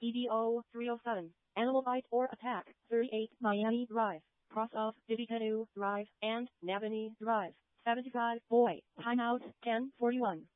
EDO 307, Animal Bite or Attack, 38 Miami Drive, cross of Digicanoe Drive and Navani Drive, 75, Boy, timeout, 10:41.